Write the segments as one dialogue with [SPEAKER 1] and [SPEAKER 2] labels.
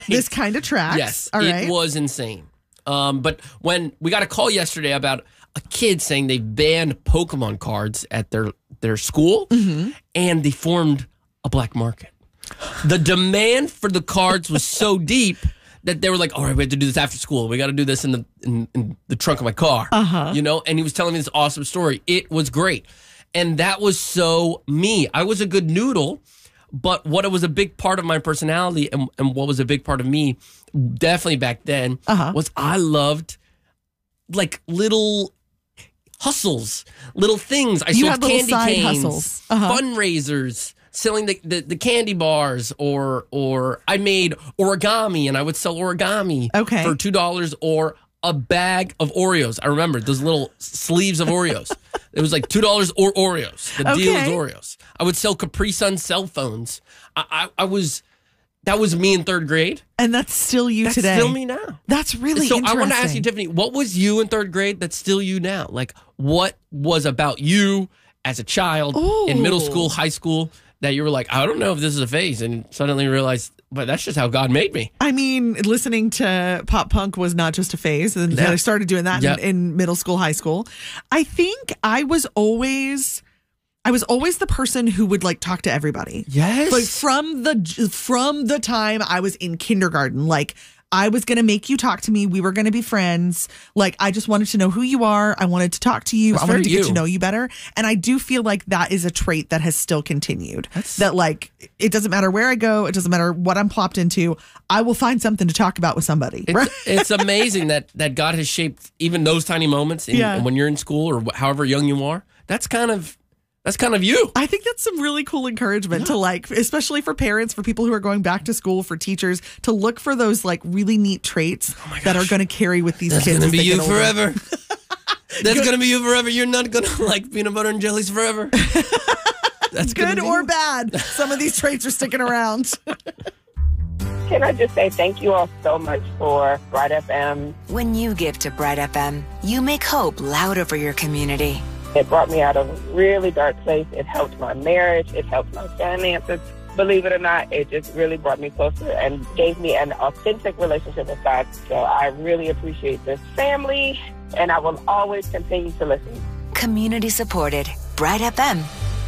[SPEAKER 1] This kind of tracks.
[SPEAKER 2] Yes,
[SPEAKER 1] all right.
[SPEAKER 2] It was insane. But when we got a call yesterday about a kid saying they banned Pokemon cards at their school, and they formed a black market. The demand for the cards was so deep that they were like, all right, we have to do this after school. We got to do this in the trunk of my car. You know, and he was telling me this awesome story. It was great. And that was so me. I was a good noodle, but what was a big part of my personality and what was a big part of me, definitely back then, was I loved like little hustles, little things. I sold candy canes, fundraisers, selling the candy bars, or I made origami and I would sell origami for $2 or a bag of Oreos. I remember those little sleeves of Oreos. It was like $2 or Oreos. The deal was Oreos. I would sell Capri Sun cell phones. That was me in third grade.
[SPEAKER 1] And that's still you today.
[SPEAKER 2] That's still me now.
[SPEAKER 1] That's really interesting.
[SPEAKER 2] So I want to ask you, Tiffany, what was you in third grade that's still you now? Like, what was about you as a child in middle school, high school, that you were like, I don't know if this is a phase, and suddenly realized, but that's just how God made me.
[SPEAKER 1] I mean, listening to pop punk was not just a phase, and I started doing that in middle school, high school. I think I was always the person who would like talk to everybody.
[SPEAKER 2] Yes.
[SPEAKER 1] Like from the time I was in kindergarten, like I was going to make you talk to me. We were going to be friends. Like I just wanted to know who you are. I wanted to talk to you. I wanted to get to know you better. And I do feel like that is a trait that has still continued. That like, it doesn't matter where I go. It doesn't matter what I'm plopped into. I will find something to talk about with somebody.
[SPEAKER 2] It's amazing that God has shaped even those tiny moments when you're in school or however young you are. That's kind of you.
[SPEAKER 1] I think that's some really cool encouragement to like, especially for parents, for people who are going back to school, for teachers, to look for those like really neat traits that are going to carry with these kids.
[SPEAKER 2] That's going to be you forever. That's going to be you forever. You're not going to like peanut butter and jellies forever. That's
[SPEAKER 1] good or bad. Some of these traits are sticking around.
[SPEAKER 3] Can I just say thank you all so much for Bright FM.
[SPEAKER 4] When you give to Bright FM, you make hope louder for your community.
[SPEAKER 3] It brought me out of a really dark place. It helped my marriage. It helped my finances. Believe it or not, it just really brought me closer and gave me an authentic relationship with God. So I really appreciate this family, and I will always continue to listen.
[SPEAKER 4] Community supported. Bright FM.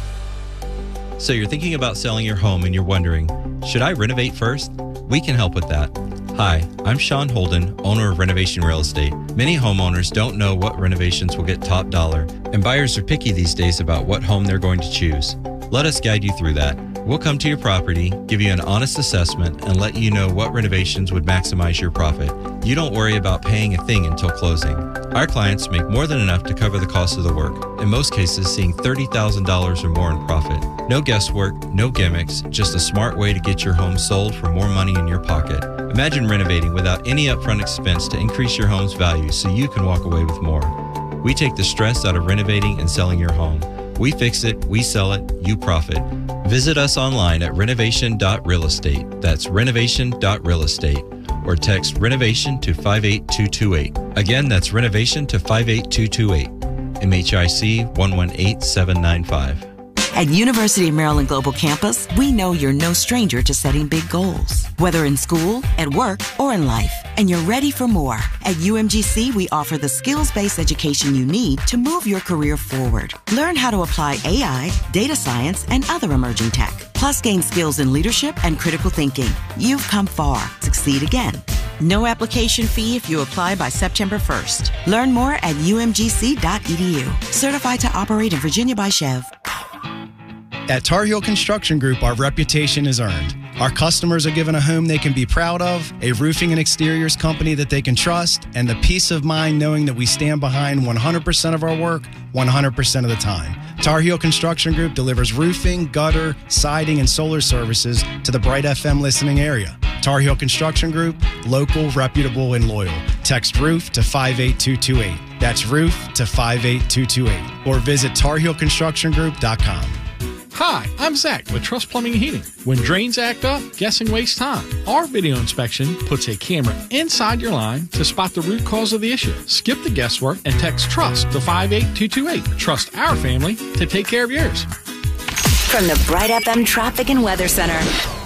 [SPEAKER 5] So you're thinking about selling your home and you're wondering, should I renovate first? We can help with that. Hi, I'm Sean Holden, owner of Renovation Real Estate. Many homeowners don't know what renovations will get top dollar, and buyers are picky these days about what home they're going to choose. Let us guide you through that. We'll come to your property, give you an honest assessment, and let you know what renovations would maximize your profit. You don't worry about paying a thing until closing. Our clients make more than enough to cover the cost of the work, in most cases seeing $30,000 or more in profit. No guesswork, no gimmicks, just a smart way to get your home sold for more money in your pocket. Imagine renovating without any upfront expense to increase your home's value so you can walk away with more. We take the stress out of renovating and selling your home. We fix it, we sell it, you profit. Visit us online at renovation.realestate. That's renovation.realestate. Or text renovation to 58228. Again, that's renovation to 58228. MHIC 118795.
[SPEAKER 4] At University of Maryland Global Campus, we know you're no stranger to setting big goals, whether in school, at work, or in life, and you're ready for more. At UMGC, we offer the skills-based education you need to move your career forward. Learn how to apply AI, data science, and other emerging tech, plus gain skills in leadership and critical thinking. You've come far. Succeed again. No application fee if you apply by September 1st. Learn more at umgc.edu. Certified to operate in Virginia by Chev.
[SPEAKER 6] At Tar Heel Construction Group, our reputation is earned. Our customers are given a home they can be proud of, a roofing and exteriors company that they can trust, and the peace of mind knowing that we stand behind 100% of our work 100% of the time. Tar Heel Construction Group delivers roofing, gutter, siding, and solar services to the Bright FM listening area. Tar Heel Construction Group, local, reputable, and loyal. Text ROOF to 58228. That's ROOF to 58228. Or visit tarheelconstructiongroup.com.
[SPEAKER 7] Hi, I'm Zach with Trust Plumbing and Heating. When drains act up, guessing wastes time. Our video inspection puts a camera inside your line to spot the root cause of the issue. Skip the guesswork and text TRUST to 58228. Trust our family to take care of yours.
[SPEAKER 4] From the Bright FM Traffic and Weather Center.